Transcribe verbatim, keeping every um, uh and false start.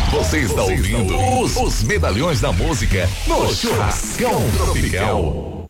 Você está ouvindo os, os medalhões da música no Churrascão Tropical.